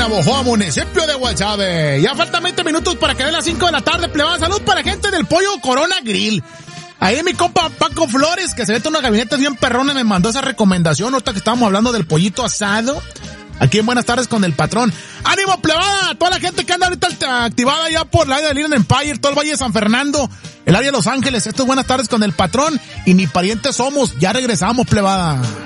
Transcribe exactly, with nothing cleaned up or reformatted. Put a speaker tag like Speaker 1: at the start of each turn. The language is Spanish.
Speaker 1: Navojoa, municipio de Guasave. Ya faltan veinte minutos para que dé las cinco de la tarde, plebada. Salud para gente del Pollo Corona Grill. Ahí mi compa Paco Flores, que se vete unas gabinetas bien perrones, me mandó esa recomendación, ahorita que estábamos hablando del pollito asado. Aquí en Buenas Tardes con el patrón. ¡Ánimo, plebada! Toda la gente que anda ahorita activada ya por la área del Inland Empire, todo el Valle de San Fernando, el área de Los Ángeles. Esto es Buenas Tardes con el patrón y ni parientes somos. Ya regresamos, plebada.